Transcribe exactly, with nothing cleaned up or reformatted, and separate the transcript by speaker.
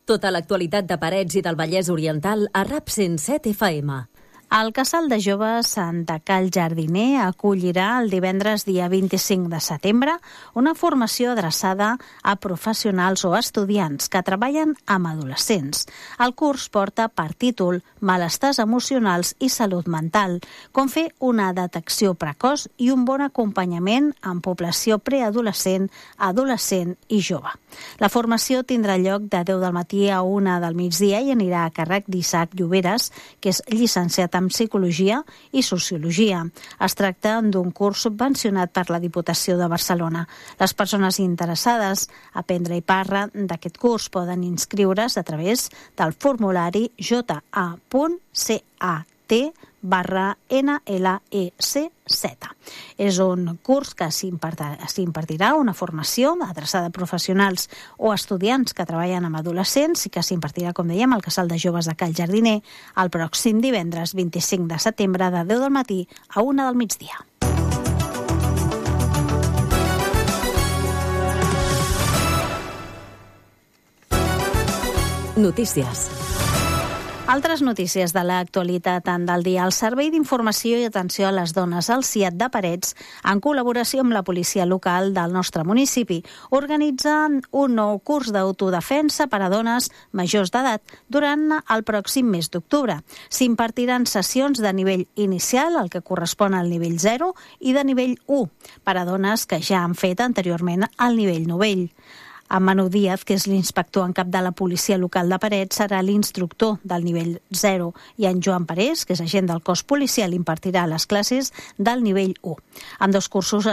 Speaker 1: Tota l'actualitat de Parets i del Vallès Oriental a RAP cent set F M.
Speaker 2: El Casal de Joves de Cal Jardiner acollirà el divendres dia vint-i-cinc de setembre una formació adreçada a professionals o estudiants que treballen amb adolescents. El curs porta per títol Malestars emocionals i salut mental, com fer una detecció precoç i un bon acompanyament en població preadolescent, adolescent i jove. La formació tindrà lloc de deu del matí a una del migdia i anirà a càrrec d'Isaac Lloberes, que és llicenciat en Psicologia i Sociologia. Es tracta d'un curs subvencionat per la Diputació de Barcelona. Les persones interessades a prendre i parla d'aquest curs poden inscriure's a través del formulari j a punt cat barra N L E C Z. És un curs que s'impartirà una formació adreçada a professionals o estudiants que treballen amb adolescents i que s'impartirà, com dèiem, al Casal de Joves de Cal Jardiner el pròxim divendres vint-i-cinc de setembre de deu del matí a una del migdia.
Speaker 1: Notícies.
Speaker 2: Altres notícies de l'actualitat en del dia. El Servei d'Informació i Atenció a les Dones, el C I A T de Parets, en col·laboració amb la policia local del nostre municipi, organitzen un nou curs d'autodefensa per a dones majors d'edat durant el pròxim mes d'octubre. S'impartiran sessions de nivell inicial, el que correspon al nivell zero, i de nivell u, per a dones que ja han fet anteriorment el nivell novell. En Manu Díaz, que és l'inspector en cap de la policia local de Parets, serà l'instructor del nivell zero, i en Joan Parés, que és agent del cos policial, impartirà les classes del nivell u. Amb dos cursos